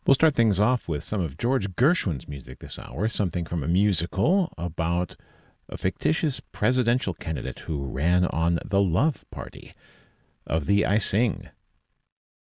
We'll start things off with some of George Gershwin's music this hour, something from a musical about a fictitious presidential candidate who ran on The Love Party. Of the I Sing,